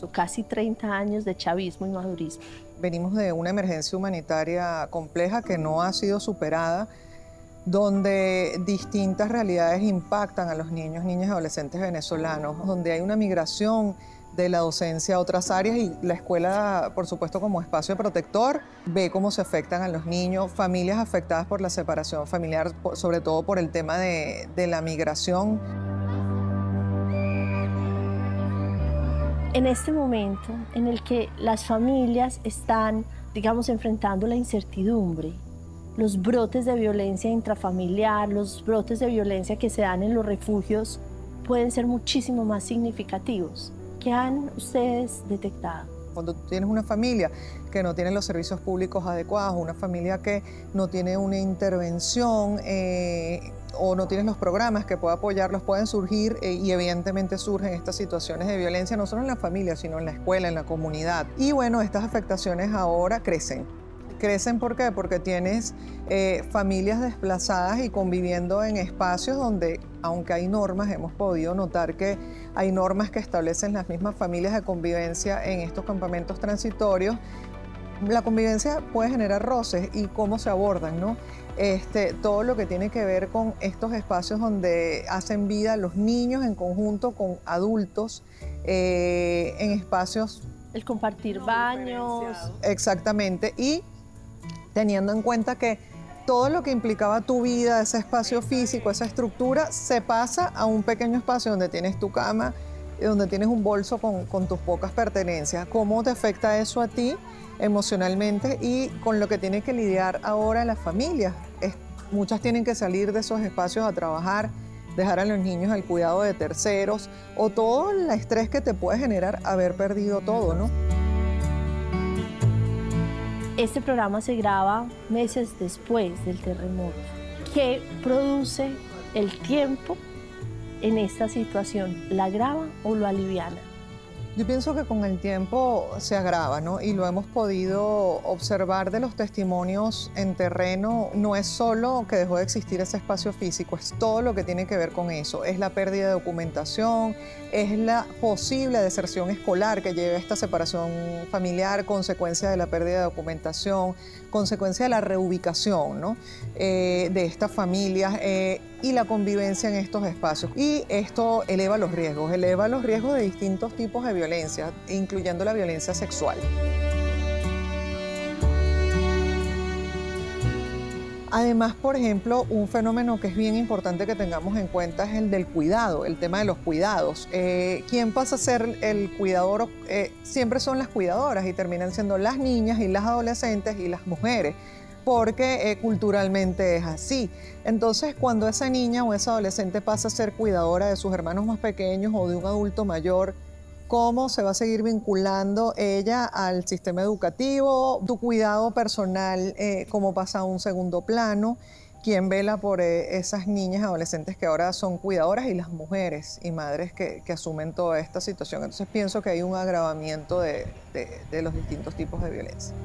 eso, casi 30 años de chavismo y madurismo. Venimos de una emergencia humanitaria compleja que no ha sido superada, donde distintas realidades impactan a los niños, niñas y adolescentes venezolanos, donde hay una migración de la docencia a otras áreas y la escuela, por supuesto, como espacio protector, ve cómo se afectan a los niños, familias afectadas por la separación familiar, sobre todo por el tema de la migración. En este momento en el que las familias están, digamos, enfrentando la incertidumbre, los brotes de violencia intrafamiliar, los brotes de violencia que se dan en los refugios pueden ser muchísimo más significativos. ¿Qué han ustedes detectado? Cuando tú tienes una familia que no tiene los servicios públicos adecuados, una familia que no tiene una intervención o no tienes los programas que pueda apoyarlos, pueden surgir y evidentemente surgen estas situaciones de violencia, no solo en la familia, sino en la escuela, en la comunidad. Y bueno, estas afectaciones ahora crecen. Crecen, ¿por qué? Porque tienes familias desplazadas y conviviendo en espacios donde, aunque hay normas, hemos podido notar que hay normas que establecen las mismas familias de convivencia en estos campamentos transitorios. La convivencia puede generar roces y cómo se abordan, ¿no? Todo lo que tiene que ver con estos espacios donde hacen vida los niños en conjunto con adultos, en espacios... El compartir baños. Exactamente, y teniendo en cuenta que todo lo que implicaba tu vida, ese espacio físico, esa estructura, se pasa a un pequeño espacio donde tienes tu cama, donde tienes un bolso con tus pocas pertenencias. ¿Cómo te afecta eso a ti emocionalmente y con lo que tiene que lidiar ahora las familias? Muchas tienen que salir de esos espacios a trabajar, dejar a los niños al cuidado de terceros o todo el estrés que te puede generar haber perdido todo, ¿no? Este programa se graba meses después del terremoto. ¿Qué produce el tiempo en esta situación? ¿La agrava o lo aliviana? Yo pienso que con el tiempo se agrava, ¿no? Y lo hemos podido observar de los testimonios en terreno. No es solo que dejó de existir ese espacio físico, es todo lo que tiene que ver con eso. Es la pérdida de documentación, es la posible deserción escolar que lleva a esta separación familiar, consecuencia de la pérdida de documentación, consecuencia de la reubicación, ¿no? De estas familias y la convivencia en estos espacios. Y esto eleva los riesgos de distintos tipos de violencia, incluyendo la violencia sexual. Además, por ejemplo, un fenómeno que es bien importante que tengamos en cuenta es el del cuidado, el tema de los cuidados. ¿Quién pasa a ser el cuidador? Siempre son las cuidadoras y terminan siendo las niñas y las adolescentes y las mujeres, porque culturalmente es así. Entonces, cuando esa niña o esa adolescente pasa a ser cuidadora de sus hermanos más pequeños o de un adulto mayor, ¿cómo se va a seguir vinculando ella al sistema educativo? Tu cuidado personal, ¿cómo pasa a un segundo plano? ¿Quién vela por esas niñas y adolescentes que ahora son cuidadoras y las mujeres y madres que asumen toda esta situación? Entonces pienso que hay un agravamiento de los distintos tipos de violencia.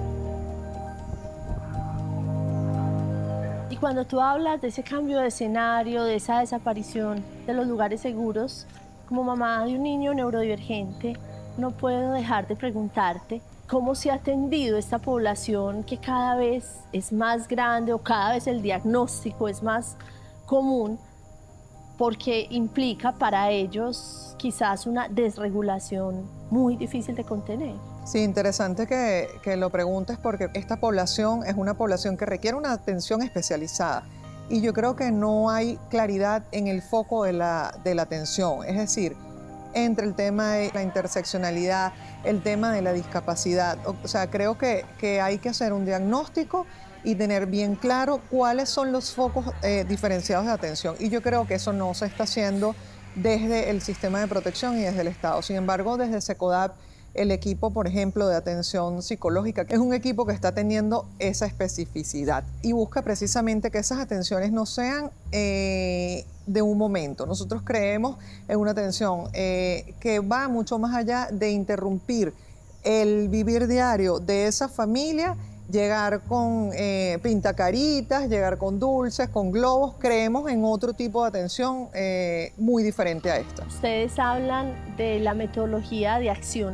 Y cuando tú hablas de ese cambio de escenario, de esa desaparición de los lugares seguros, como mamá de un niño neurodivergente, no puedo dejar de preguntarte cómo se ha atendido esta población que cada vez es más grande o cada vez el diagnóstico es más común, porque implica para ellos quizás una desregulación muy difícil de contener. Sí, interesante que lo preguntes porque esta población es una población que requiere una atención especializada. Y yo creo que no hay claridad en el foco de la atención, es decir, entre el tema de la interseccionalidad, el tema de la discapacidad. O sea, creo que hay que hacer un diagnóstico y tener bien claro cuáles son los focos diferenciados de atención. Y yo creo que eso no se está haciendo desde el sistema de protección y desde el Estado. Sin embargo, desde SECODAP, el equipo, por ejemplo, de atención psicológica, que es un equipo que está teniendo esa especificidad y busca precisamente que esas atenciones no sean de un momento. Nosotros creemos en una atención que va mucho más allá de interrumpir el vivir diario de esa familia, llegar con pintacaritas, llegar con dulces, con globos. Creemos en otro tipo de atención muy diferente a esta. Ustedes hablan de la metodología de acción